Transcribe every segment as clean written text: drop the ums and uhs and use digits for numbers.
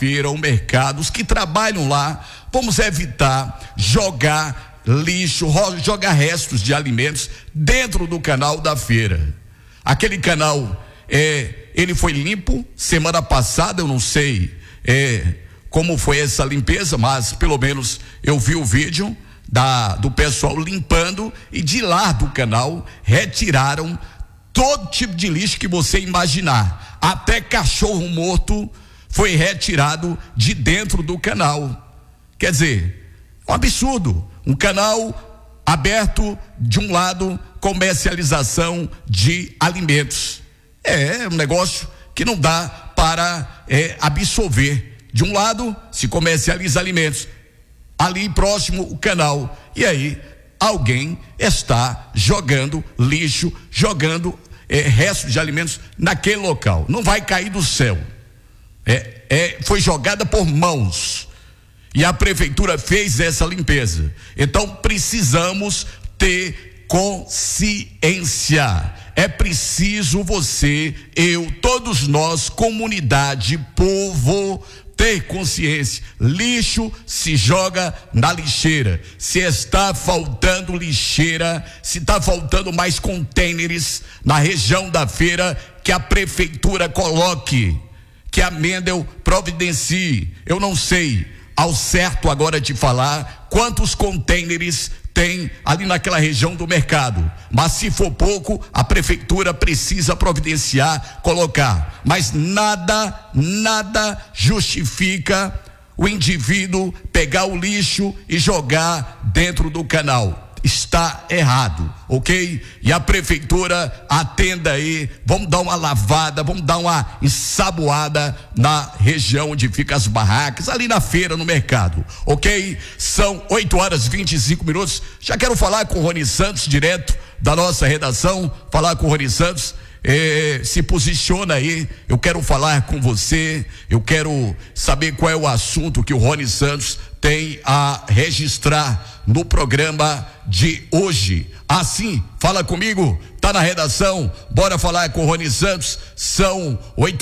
feira ou mercado, os que trabalham lá, vamos evitar jogar lixo, jogar restos de alimentos dentro do canal da feira. Aquele canal, ele foi limpo semana passada, eu não sei como foi essa limpeza, mas pelo menos eu vi o vídeo do pessoal limpando, e de lá do canal retiraram todo tipo de lixo que você imaginar, até cachorro morto foi retirado de dentro do canal. Quer dizer, um absurdo, um canal aberto de um lado, comercialização de alimentos, um negócio que não dá para absorver. De um lado se comercializa alimentos, ali próximo o canal, e aí alguém está jogando lixo, jogando restos de alimentos naquele local. Não vai cair do céu, foi jogada por mãos, e a prefeitura fez essa limpeza. Então precisamos ter consciência. É preciso você, eu, todos nós, comunidade, povo, ter consciência. Lixo se joga na lixeira. Se está faltando lixeira, se está faltando mais contêineres na região da feira, que a prefeitura coloque, que a Mendel providencie. Eu não sei ao certo agora de falar quantos contêineres tem ali naquela região do mercado, mas se for pouco, a prefeitura precisa providenciar, colocar. Mas nada justifica o indivíduo pegar o lixo e jogar dentro do canal. Está errado, ok? E a prefeitura atenda aí, vamos dar uma lavada, vamos dar uma ensaboada na região onde ficam as barracas, ali na feira, no mercado, ok? São 8h25. Já quero falar com o Rony Santos, direto da nossa redação, falar com o Rony Santos. Se posiciona aí, eu quero falar com você, eu quero saber qual é o assunto que o Rony Santos tem a registrar no programa de hoje. Assim, fala comigo, tá na redação, bora falar com o Rony Santos. São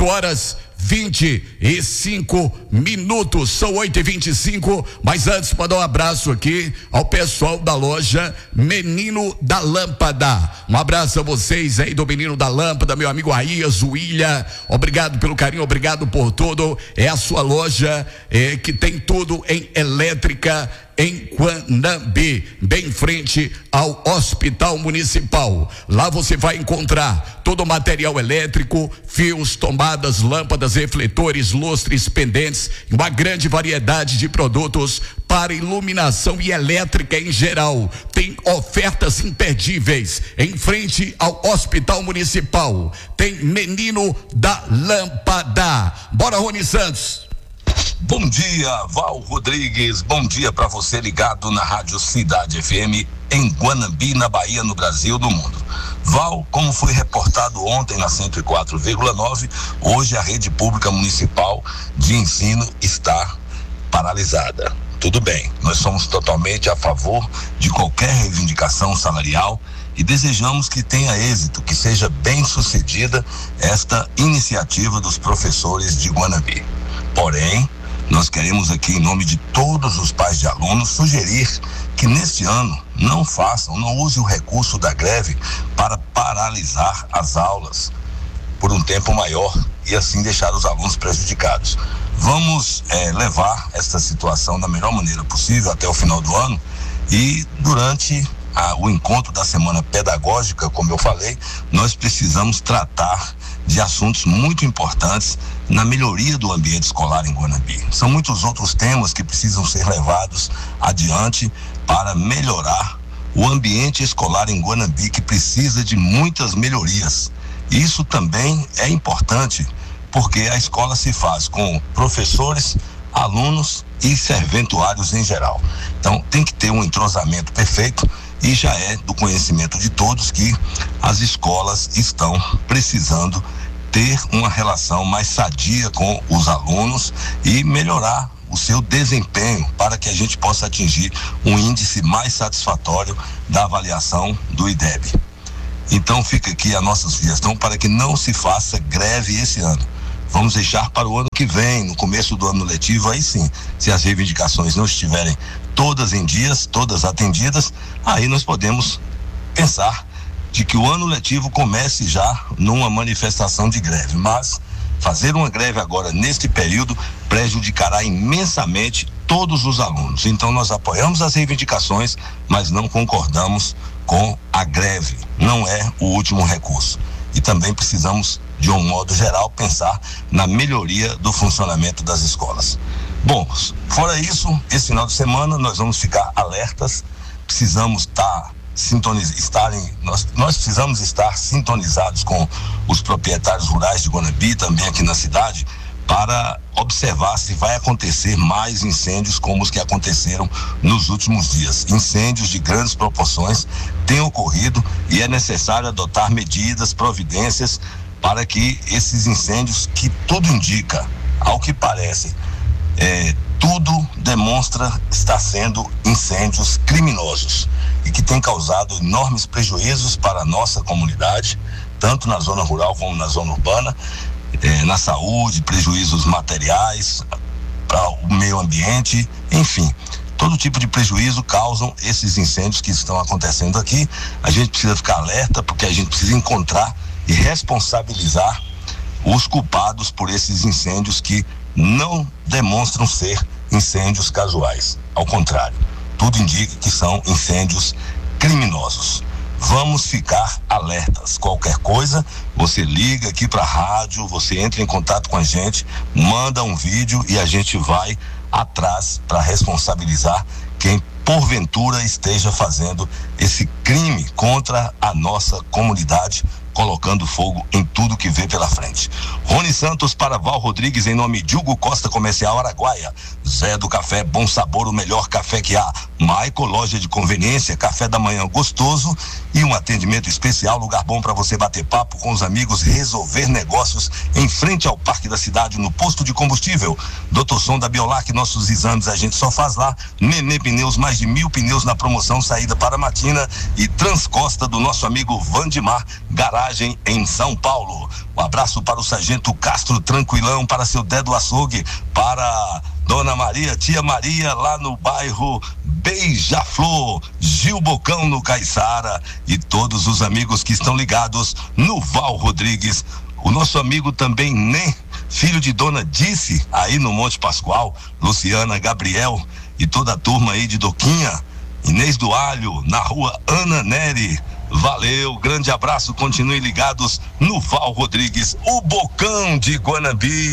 8h25, são 8h25, mas antes mandar um abraço aqui ao pessoal da loja Menino da Lâmpada. Um abraço a vocês aí do Menino da Lâmpada, meu amigo Aías, William, obrigado pelo carinho, obrigado por tudo. É a sua loja que tem tudo em elétrica em Guanambi, bem em frente ao Hospital Municipal. Lá você vai encontrar todo o material elétrico, fios, tomadas, lâmpadas, refletores, lustres, pendentes, uma grande variedade de produtos para iluminação e elétrica em geral. Tem ofertas imperdíveis em frente ao Hospital Municipal. Tem Menino da Lâmpada. Bora, Rony Santos. Bom dia, Val Rodrigues, bom dia para você ligado na Rádio Cidade FM em Guanambi, na Bahia, no Brasil, no mundo. Val, como foi reportado ontem na 104,9, hoje a rede pública municipal de ensino está paralisada. Tudo bem, nós somos totalmente a favor de qualquer reivindicação salarial e desejamos que tenha êxito, que seja bem sucedida esta iniciativa dos professores de Guanambi. Porém, nós queremos aqui, em nome de todos os pais de alunos, sugerir que neste ano não use o recurso da greve para paralisar as aulas por um tempo maior e assim deixar os alunos prejudicados. Vamos levar esta situação da melhor maneira possível até o final do ano, e durante o encontro da semana pedagógica, como eu falei, nós precisamos tratar de assuntos muito importantes na melhoria do ambiente escolar em Guanambi. São muitos outros temas que precisam ser levados adiante para melhorar o ambiente escolar em Guanambi, que precisa de muitas melhorias. Isso também é importante porque a escola se faz com professores, alunos e serventuários em geral. Então tem que ter um entrosamento perfeito, e já é do conhecimento de todos que as escolas estão precisando ter uma relação mais sadia com os alunos e melhorar o seu desempenho para que a gente possa atingir um índice mais satisfatório da avaliação do IDEB. Então fica aqui a nossa sugestão para que não se faça greve esse ano. Vamos deixar para o ano que vem, no começo do ano letivo, aí sim, se as reivindicações não estiverem todas em dias, todas atendidas, aí nós podemos pensar de que o ano letivo comece já numa manifestação de greve. Mas fazer uma greve agora, neste período, prejudicará imensamente todos os alunos. Então nós apoiamos as reivindicações, mas não concordamos com a greve. Não é o último recurso. E também precisamos, de um modo geral, pensar na melhoria do funcionamento das escolas. Bom, fora isso, esse final de semana nós vamos ficar alertas, precisamos nós precisamos estar sintonizados com os proprietários rurais de Guanambi, também aqui na cidade, para observar se vai acontecer mais incêndios como os que aconteceram nos últimos dias. Incêndios de grandes proporções têm ocorrido e é necessário adotar medidas, providências para que esses incêndios, que tudo indica, ao que parece, tudo demonstra estar sendo incêndios criminosos e que tem causado enormes prejuízos para a nossa comunidade, tanto na zona rural como na zona urbana, na saúde, prejuízos materiais, para o meio ambiente, enfim, todo tipo de prejuízo causam esses incêndios que estão acontecendo aqui. A gente precisa ficar alerta, porque a gente precisa encontrar e responsabilizar os culpados por esses incêndios que não demonstram ser incêndios casuais. Ao contrário, tudo indica que são incêndios criminosos. Vamos ficar alertas. Qualquer coisa, você liga aqui para a rádio, você entra em contato com a gente, manda um vídeo e a gente vai atrás para responsabilizar quem porventura esteja fazendo esse crime contra a nossa comunidade, colocando fogo em tudo que vê pela frente. Rony Santos para Val Rodrigues, em nome de Hugo Costa Comercial Araguaia. Zé do Café, bom sabor, o melhor café que há. Maico, loja de conveniência, café da manhã gostoso e um atendimento especial, lugar bom para você bater papo com os amigos, resolver negócios em frente ao Parque da Cidade, no posto de combustível. Dr. Som da Biolac, nossos exames a gente só faz lá. Nenê Pneus, mais de 1000 pneus na promoção, saída para Matina. E Transcosta do nosso amigo Vandimar, garagem em São Paulo. Um abraço para o Sargento Castro, tranquilão, para seu Dedo Açougue, para Dona Maria, tia Maria, lá no bairro Beija-Flor, Gil Bocão no Caiçara, e todos os amigos que estão ligados no Val Rodrigues. O nosso amigo também, Nen, filho de Dona Dice, aí no Monte Pascoal, Luciana, Gabriel e toda a turma aí de Doquinha, Inês do Alho, na rua Ana Neri. Valeu, grande abraço, continuem ligados no Val Rodrigues, o Bocão de Guanambi.